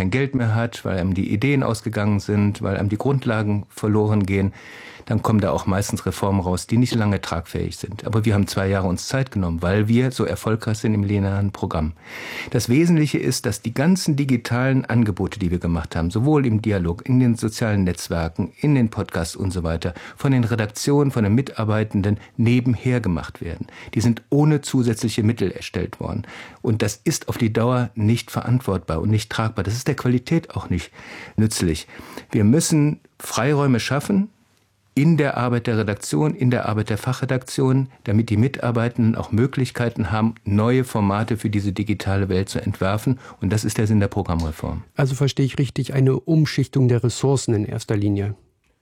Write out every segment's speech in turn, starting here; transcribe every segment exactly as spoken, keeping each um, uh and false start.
kein Geld mehr hat, weil einem die Ideen ausgegangen sind, weil einem die Grundlagen verloren gehen, dann kommen da auch meistens Reformen raus, die nicht lange tragfähig sind. Aber wir haben zwei Jahre uns Zeit genommen, weil wir so erfolgreich sind im linearen Programm. Das Wesentliche ist, dass die ganzen digitalen Angebote, die wir gemacht haben, sowohl im Dialog, in den sozialen Netzwerken, in den Podcasts und so weiter, von den Redaktionen, von den Mitarbeitenden nebenher gemacht werden. Die sind ohne zusätzliche Mittel erstellt worden. Und das ist auf die Dauer nicht verantwortbar und nicht tragbar. Das ist der Qualität auch nicht nützlich. Wir müssen Freiräume schaffen, in der Arbeit der Redaktion, in der Arbeit der Fachredaktion, damit die Mitarbeitenden auch Möglichkeiten haben, neue Formate für diese digitale Welt zu entwerfen. Und das ist der Sinn der Programmreform. Also verstehe ich richtig, eine Umschichtung der Ressourcen in erster Linie?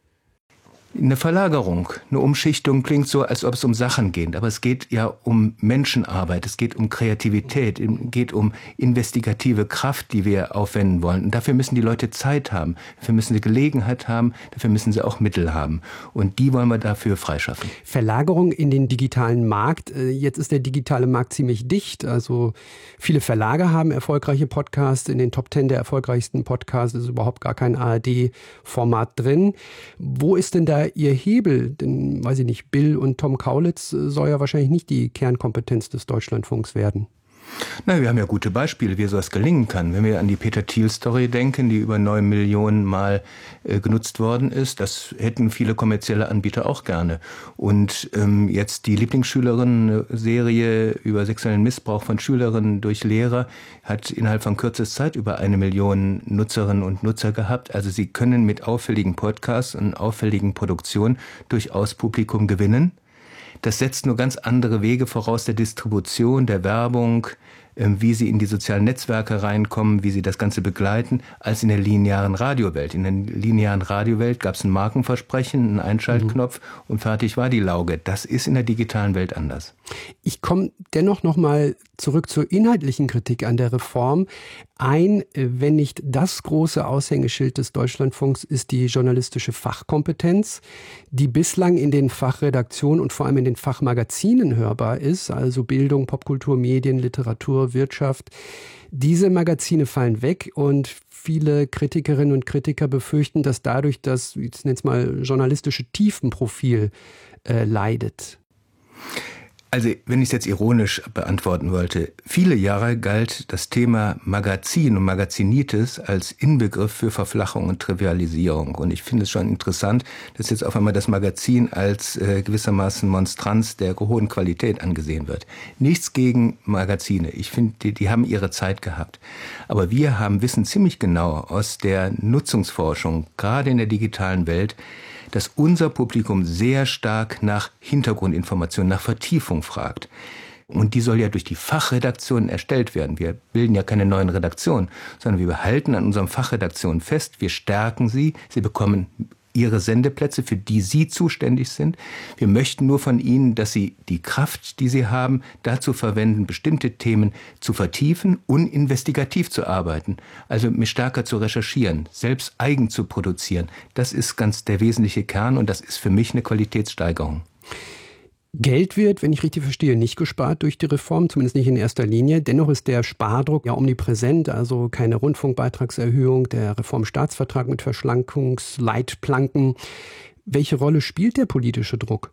Eine Verlagerung, eine Umschichtung klingt so, als ob es um Sachen geht. Aber es geht ja um Menschenarbeit, es geht um Kreativität, es geht um investigative Kraft, die wir aufwenden wollen. Und dafür müssen die Leute Zeit haben, dafür müssen sie Gelegenheit haben, dafür müssen sie auch Mittel haben. Und die wollen wir dafür freischaffen. Verlagerung in den digitalen Markt. Jetzt ist der digitale Markt ziemlich dicht. Also viele Verlage haben erfolgreiche Podcasts. In den Top Ten der erfolgreichsten Podcasts ist überhaupt gar kein A R D-Format drin. Wo ist denn da Ihr Hebel? Denn, weiß ich nicht, Bill und Tom Kaulitz soll ja wahrscheinlich nicht die Kernkompetenz des Deutschlandfunks werden. Na, wir haben ja gute Beispiele, wie sowas gelingen kann. Wenn wir an die Peter Thiel-Story denken, die über neun Millionen Mal äh, genutzt worden ist, das hätten viele kommerzielle Anbieter auch gerne. Und ähm, jetzt die Lieblingsschülerinnen-Serie über sexuellen Missbrauch von Schülerinnen durch Lehrer hat innerhalb von kürzester Zeit über eine Million Nutzerinnen und Nutzer gehabt. Also sie können mit auffälligen Podcasts und auffälligen Produktionen durchaus Publikum gewinnen. Das setzt nur ganz andere Wege voraus der Distribution, der Werbung, wie sie in die sozialen Netzwerke reinkommen, wie sie das Ganze begleiten, als in der linearen Radiowelt. In der linearen Radiowelt gab es ein Markenversprechen, einen Einschaltknopf mhm. und fertig war die Lauge. Das ist in der digitalen Welt anders. Ich komme dennoch noch mal zurück zur inhaltlichen Kritik an der Reform. Ein, wenn nicht das große Aushängeschild des Deutschlandfunks, ist die journalistische Fachkompetenz, die bislang in den Fachredaktionen und vor allem in den Fachmagazinen hörbar ist, also Bildung, Popkultur, Medien, Literatur, Wirtschaft. Diese Magazine fallen weg und viele Kritikerinnen und Kritiker befürchten, dass dadurch das, ich nenne es mal, journalistische Tiefenprofil äh, leidet. Also, wenn ich es jetzt ironisch beantworten wollte, viele Jahre galt das Thema Magazin und Magazinitis als Inbegriff für Verflachung und Trivialisierung. Und ich finde es schon interessant, dass jetzt auf einmal das Magazin als äh, gewissermaßen Monstranz der hohen Qualität angesehen wird. Nichts gegen Magazine. Ich finde, die, die haben ihre Zeit gehabt. Aber wir haben wissen ziemlich genau aus der Nutzungsforschung, gerade in der digitalen Welt, dass unser Publikum sehr stark nach Hintergrundinformationen, nach Vertiefung fragt. Und die soll ja durch die Fachredaktionen erstellt werden. Wir bilden ja keine neuen Redaktionen, sondern wir behalten an unseren Fachredaktionen fest, wir stärken sie, sie bekommen ihre Sendeplätze, für die sie zuständig sind. Wir möchten nur von ihnen, dass sie die Kraft, die sie haben, dazu verwenden, bestimmte Themen zu vertiefen und investigativ zu arbeiten. Also stärker zu recherchieren, selbst eigen zu produzieren. Das ist ganz der wesentliche Kern und das ist für mich eine Qualitätssteigerung. Geld wird, wenn ich richtig verstehe, nicht gespart durch die Reform, zumindest nicht in erster Linie. Dennoch ist der Spardruck ja omnipräsent, also keine Rundfunkbeitragserhöhung, der Reformstaatsvertrag mit Verschlankungsleitplanken. Welche Rolle spielt der politische Druck?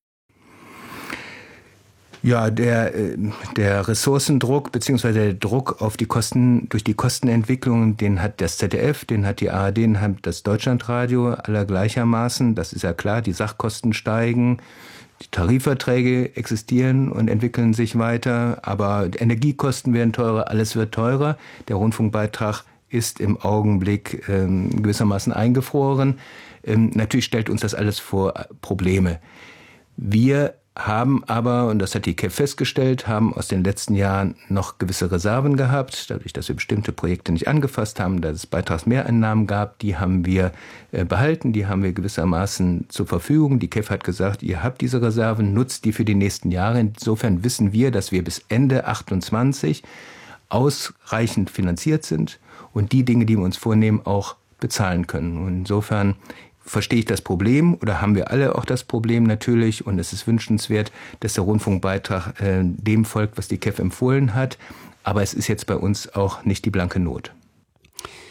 Ja, der, der Ressourcendruck beziehungsweise der Druck auf die Kosten, durch die Kostenentwicklung, den hat das Z D F, den hat die A R D, den hat das Deutschlandradio, aller gleichermaßen. Das ist ja klar, die Sachkosten steigen. Die Tarifverträge existieren und entwickeln sich weiter, aber Energiekosten werden teurer, alles wird teurer. Der Rundfunkbeitrag ist im Augenblick ähm, gewissermaßen eingefroren. Ähm, natürlich stellt uns das alles vor Probleme. Wir haben aber, und das hat die K E F festgestellt, haben aus den letzten Jahren noch gewisse Reserven gehabt, dadurch, dass wir bestimmte Projekte nicht angefasst haben, dass es Beitragsmehreinnahmen gab, die haben wir äh, behalten, die haben wir gewissermaßen zur Verfügung. Die K E F hat gesagt, ihr habt diese Reserven, nutzt die für die nächsten Jahre. Insofern wissen wir, dass wir bis Ende achtundzwanzig ausreichend finanziert sind und die Dinge, die wir uns vornehmen, auch bezahlen können. Und insofern verstehe ich das Problem oder haben wir alle auch das Problem natürlich und es ist wünschenswert, dass der Rundfunkbeitrag äh, dem folgt, was die K E F empfohlen hat. Aber es ist jetzt bei uns auch nicht die blanke Not.